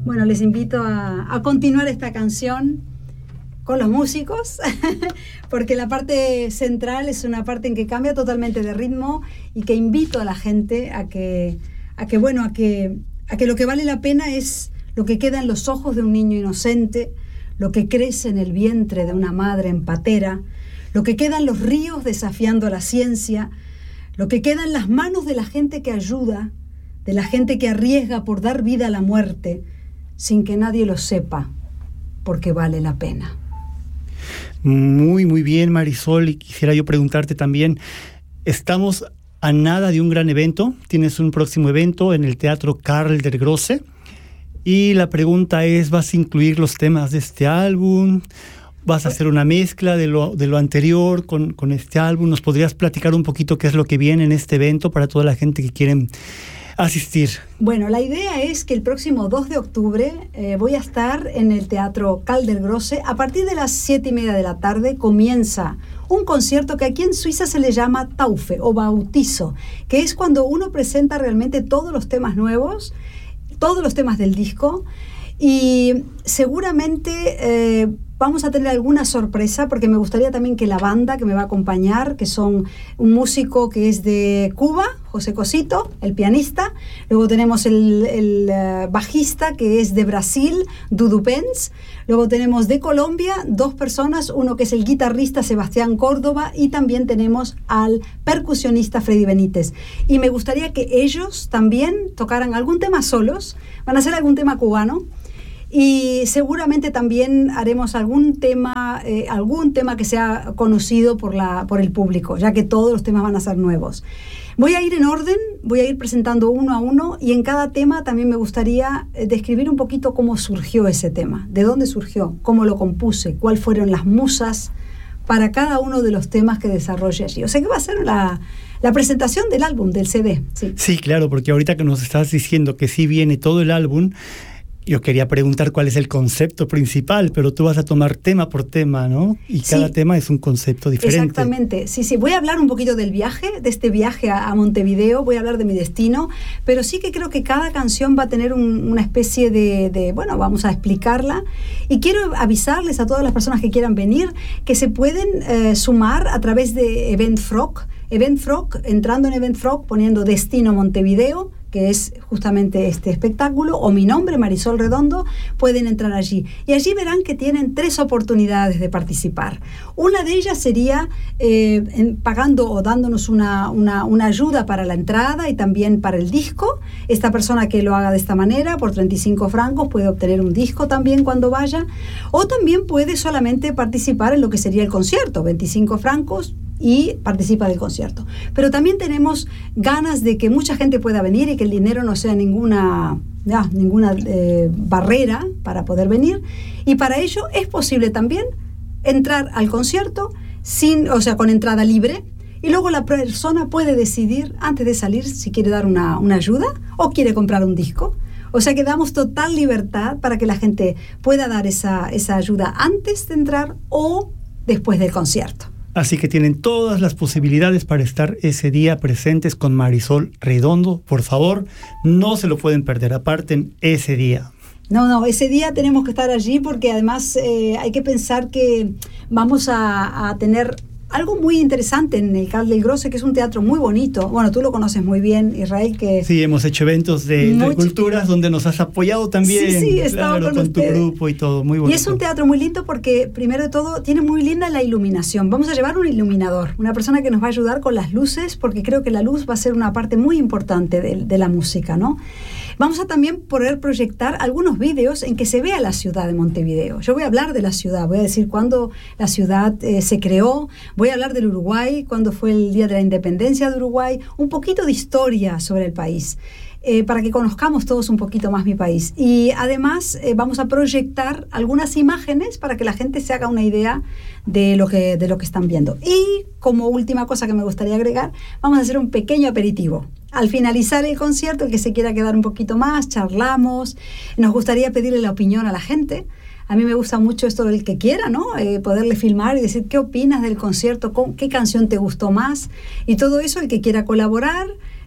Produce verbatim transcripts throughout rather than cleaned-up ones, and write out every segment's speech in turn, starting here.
Bueno, les invito a, a continuar esta canción con los músicos, porque la parte central es una parte en que cambia totalmente de ritmo y que invito a la gente a que, a que bueno, a que, a que lo que vale la pena es lo que queda en los ojos de un niño inocente, lo que crece en el vientre de una madre empatera, lo que queda en los ríos desafiando a la ciencia, lo que queda en las manos de la gente que ayuda, de la gente que arriesga por dar vida a la muerte, sin que nadie lo sepa, porque vale la pena. Muy, muy bien, Marisol, y quisiera yo preguntarte también, estamos a nada de un gran evento, tienes un próximo evento en el Teatro Karl der Grosse, y la pregunta es, ¿vas a incluir los temas de este álbum? ¿Vas a hacer una mezcla de lo, de lo anterior con, con este álbum? ¿Nos podrías platicar un poquito qué es lo que viene en este evento para toda la gente que quieren asistir? Bueno, la idea es que el próximo dos de octubre eh, voy a estar en el Teatro Karl der Grosse. A partir de las siete y media de la tarde comienza un concierto que aquí en Suiza se le llama Taufe o bautizo, que es cuando uno presenta realmente todos los temas nuevos, todos los temas del disco, y seguramente eh, vamos a tener alguna sorpresa, porque me gustaría también que la banda que me va a acompañar, que son un músico que es de Cuba, José Cosito, el pianista, luego tenemos el, el uh, bajista que es de Brasil, Dudu Pence, luego tenemos de Colombia dos personas, uno que es el guitarrista Sebastián Córdoba, y también tenemos al percusionista Freddy Benítez. Y me gustaría que ellos también tocaran algún tema solos, van a hacer algún tema cubano, y seguramente también haremos algún tema, eh, algún tema que sea conocido por, la, por el público, ya que todos los temas van a ser nuevos. Voy a ir en orden, voy a ir presentando uno a uno, y en cada tema también me gustaría eh, describir un poquito cómo surgió ese tema, de dónde surgió, cómo lo compuse, cuáles fueron las musas para cada uno de los temas que desarrolle allí. O sea que va a ser la, la presentación del álbum, del C D. Sí. Sí, claro, porque ahorita que nos estás diciendo que sí viene todo el álbum, yo quería preguntar cuál es el concepto principal, pero tú vas a tomar tema por tema, ¿no? Y cada sí, tema es un concepto diferente. Exactamente, sí, sí. Voy a hablar un poquito del viaje, de este viaje a, a Montevideo, voy a hablar de mi destino, pero sí que creo que cada canción va a tener un, una especie de, de, bueno, vamos a explicarla. Y quiero avisarles a todas las personas que quieran venir que se pueden eh, sumar a través de Eventfrog. Eventfrog, entrando en Eventfrog, poniendo Destino Montevideo, que es justamente este espectáculo, o mi nombre, Marisol Redondo, pueden entrar allí. Y allí verán que tienen tres oportunidades de participar. Una de ellas sería eh, en, pagando o dándonos una, una, una ayuda para la entrada y también para el disco. Esta persona que lo haga de esta manera, por treinta y cinco francos, puede obtener un disco también cuando vaya. O también puede solamente participar en lo que sería el concierto, veinticinco francos, y participa del concierto. Pero también tenemos ganas de que mucha gente pueda venir y que el dinero no sea ninguna, ya, ninguna eh, barrera para poder venir, y para ello es posible también entrar al concierto sin, o sea, con entrada libre, y luego la persona puede decidir antes de salir si quiere dar una, una ayuda o quiere comprar un disco. O sea que damos total libertad para que la gente pueda dar esa, esa ayuda antes de entrar o después del concierto. Así que tienen todas las posibilidades para estar ese día presentes con Marisol Redondo. Por favor, no se lo pueden perder, aparten ese día. No, no, ese día tenemos que estar allí, porque además eh, hay que pensar que vamos a, a tener algo muy interesante en el Karl der Grosse, que es un teatro muy bonito. Bueno, tú lo conoces muy bien, Israel, que... Sí, hemos hecho eventos de, de culturas donde nos has apoyado también. Sí, sí, he estado claro, con, con tu grupo y todo, muy bonito. Y es un teatro muy lindo porque, primero de todo, tiene muy linda la iluminación. Vamos a llevar un iluminador, una persona que nos va a ayudar con las luces, porque creo que la luz va a ser una parte muy importante de, de la música, ¿no? Vamos a también poder proyectar algunos vídeos en que se vea la ciudad de Montevideo. Yo voy a hablar de la ciudad, voy a decir cuándo la ciudad eh, se creó, voy a hablar del Uruguay, cuándo fue el Día de la Independencia de Uruguay, un poquito de historia sobre el país, eh, para que conozcamos todos un poquito más mi país. Y además eh, vamos a proyectar algunas imágenes para que la gente se haga una idea de lo que, de lo que están viendo. Y como última cosa que me gustaría agregar, vamos a hacer un pequeño aperitivo. Al finalizar el concierto, el que se quiera quedar un poquito más, charlamos. Nos gustaría pedirle la opinión a la gente. A mí me gusta mucho esto del que quiera, ¿no? Eh, poderle filmar y decir qué opinas del concierto, qué canción te gustó más. Y todo eso, el que quiera colaborar,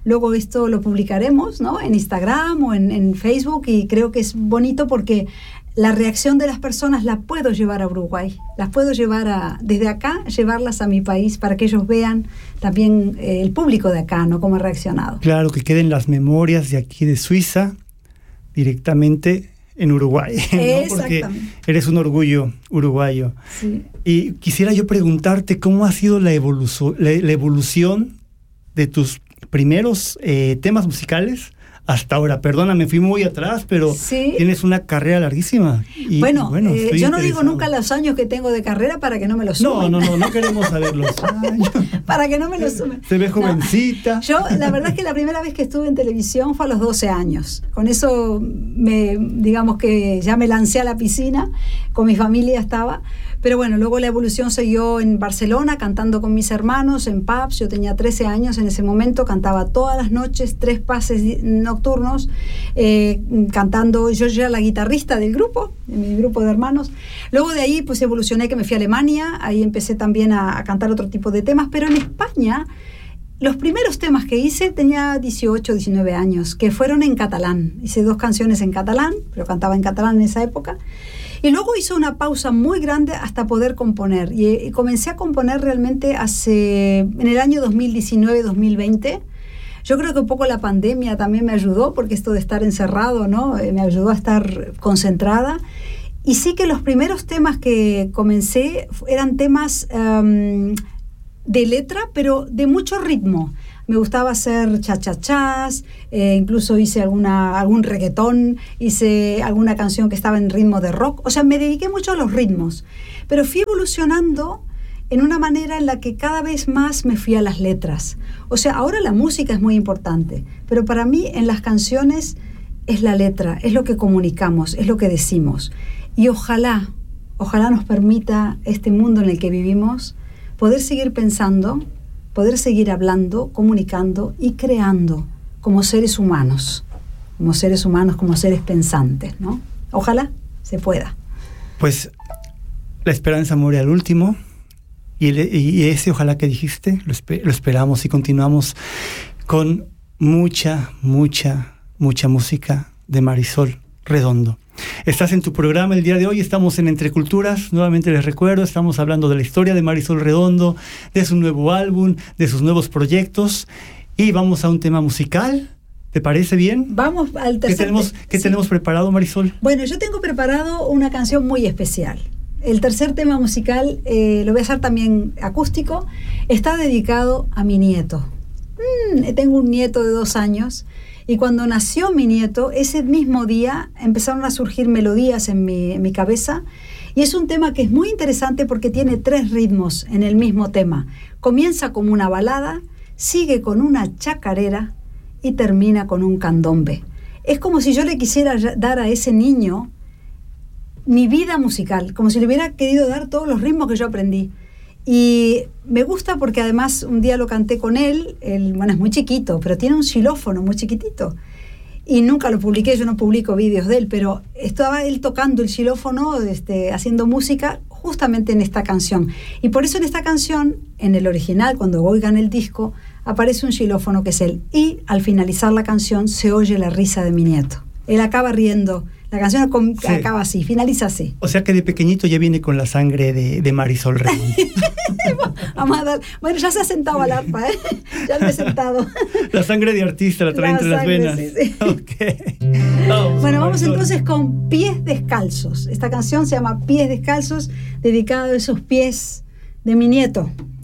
Luego esto lo publicaremos, ¿no?, en Instagram o en, en Facebook, y creo que es bonito porque la reacción de las personas la puedo llevar a Uruguay, las puedo llevar a, desde acá, llevarlas a mi país para que ellos vean también eh, el público de acá, ¿no?, cómo ha reaccionado. Claro, que queden las memorias de aquí de Suiza directamente en Uruguay, ¿no? Porque eres un orgullo uruguayo. Sí. Y quisiera yo preguntarte cómo ha sido la, evolu- la, la evolución de tus primeros eh, temas musicales hasta ahora. Perdona, me fui muy atrás, pero sí, tienes una carrera larguísima. Y, bueno, bueno eh, yo no digo nunca los años que tengo de carrera para que no me los sumen. No, no, no, no queremos saber los años. Para que no me los sumen. Se ve jovencita. No. Yo, la verdad es que la primera vez que estuve en televisión fue a los doce años. Con eso, me, digamos que ya me lancé a la piscina, con mi familia estaba. Pero bueno, luego la evolución siguió en Barcelona, cantando con mis hermanos en pubs. Yo tenía trece años en ese momento, cantaba todas las noches, tres pases nocturnos, eh, cantando. Yo ya era la guitarrista del grupo, de mi grupo de hermanos. Luego de ahí pues evolucioné, que me fui a Alemania, ahí empecé también a, a cantar otro tipo de temas, pero en España los primeros temas que hice tenía dieciocho, diecinueve años, que fueron en catalán. Hice dos canciones en catalán, pero cantaba en catalán en esa época. Y luego hice una pausa muy grande hasta poder componer. Y, y comencé a componer realmente hace, en el año dos mil diecinueve, dos mil veinte. Yo creo que un poco la pandemia también me ayudó, porque esto de estar encerrado, ¿no?, eh, me ayudó a estar concentrada. Y sí que los primeros temas que comencé eran temas um, de letra, pero de mucho ritmo. Me gustaba hacer cha-cha-chas, eh, incluso hice alguna, algún reggaetón, hice alguna canción que estaba en ritmo de rock. O sea, me dediqué mucho a los ritmos, pero fui evolucionando en una manera en la que cada vez más me fui a las letras. O sea, ahora la música es muy importante, pero para mí en las canciones es la letra, es lo que comunicamos, es lo que decimos. Y ojalá, ojalá nos permita este mundo en el que vivimos poder seguir pensando, poder seguir hablando, comunicando y creando como seres humanos, como seres humanos, como seres pensantes, ¿no? Ojalá se pueda. Pues la esperanza muere al último, y, el, y ese ojalá que dijiste, lo, esper- lo esperamos, y continuamos con mucha, mucha, mucha música de Marisol Redondo. Estás en tu programa el día de hoy, estamos en Entre Culturas, nuevamente les recuerdo, estamos hablando de la historia de Marisol Redondo, de su nuevo álbum, de sus nuevos proyectos, y vamos a un tema musical. ¿Te parece bien? Vamos al tercer. ¿Qué tenemos, qué sí. tenemos preparado, Marisol? Bueno, yo tengo preparado una canción muy especial. El tercer tema musical, eh, lo voy a hacer también acústico, está dedicado a mi nieto. Mm, tengo un nieto de dos años. Y cuando nació mi nieto, ese mismo día empezaron a surgir melodías en mi, en mi cabeza. Y es un tema que es muy interesante porque tiene tres ritmos en el mismo tema. Comienza como una balada, sigue con una chacarera y termina con un candombe. Es como si yo le quisiera dar a ese niño mi vida musical, como si le hubiera querido dar todos los ritmos que yo aprendí. Y me gusta porque además un día lo canté con él, él, bueno, es muy chiquito, pero tiene un xilófono muy chiquitito. Y nunca lo publiqué, yo no publico vídeos de él, pero estaba él tocando el xilófono, este, haciendo música justamente en esta canción. Y por eso en esta canción, en el original, cuando oigan el disco, aparece un xilófono que es él. Y al finalizar la canción se oye la risa de mi nieto. Él acaba riendo. La canción con, sí. acaba así, finaliza así. O sea que de pequeñito ya viene con la sangre de, de Marisol Redondo. Vamos a dar. Bueno, ya se ha sentado al arpa, ¿eh? Ya me he sentado. La sangre de artista la trae la entre sangre, las venas. Sí, sí. Okay. Vamos, bueno, vamos Marisol. Entonces con Pies Descalzos. Esta canción se llama Pies Descalzos, dedicado a esos pies de mi nieto.